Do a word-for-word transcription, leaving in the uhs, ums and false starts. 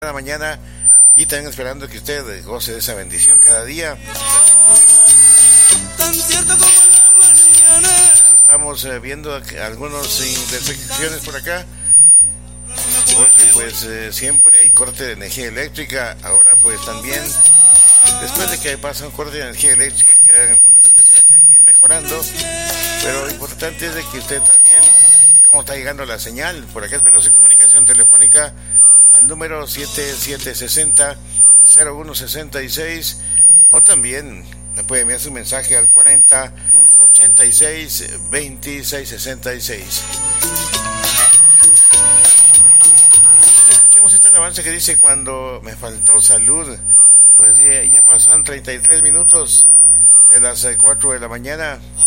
cada mañana y también esperando que usted goce de esa bendición cada día. Tan cierto como la mañana. Estamos eh, viendo algunas intersecciones por acá, porque pues eh, siempre hay corte de energía eléctrica. Ahora pues también, después de que pasa un corte de energía eléctrica, quedan algunas situaciones que hay que ir mejorando, pero lo importante es de que usted también, cómo está llegando la señal. Por acá espero su comunicación telefónica al número siete siete seis cero, cero uno seis seis, o también me puede enviar su mensaje al cuarenta ochenta y seis veintiséis sesenta y seis. Escuchemos este avance que dice: cuando me faltó salud. Pues ya, ya pasan treinta y tres minutos de las cuatro de la mañana.